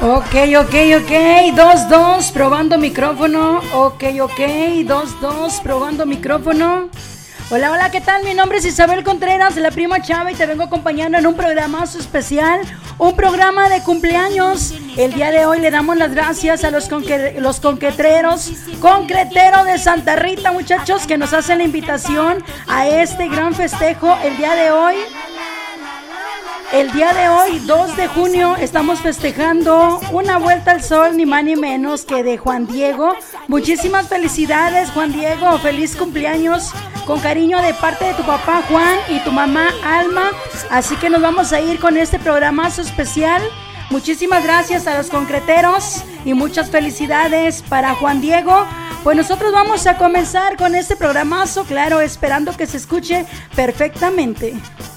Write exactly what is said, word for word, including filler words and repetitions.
Ok, ok, ok, dos, dos, probando micrófono. Ok, ok, dos, dos, probando micrófono. Hola, hola, ¿qué tal? Mi nombre es Isabel Contreras, de la Prima Chava, y te vengo acompañando en un programazo especial, un programa de cumpleaños. El día de hoy le damos las gracias a los, conque- los conquetreros, concreteros de Santa Rita, muchachos, que nos hacen la invitación a este gran festejo el día de hoy. El día de hoy, dos de junio, estamos festejando una vuelta al sol, ni más ni menos que de Juan Diego. Muchísimas felicidades, Juan Diego, feliz cumpleaños, con cariño de parte de tu papá Juan y tu mamá Alma. Así que nos vamos a ir con este programazo especial. Muchísimas gracias a los concreteros y muchas felicidades para Juan Diego. Pues nosotros vamos a comenzar con este programazo, claro, esperando que se escuche perfectamente.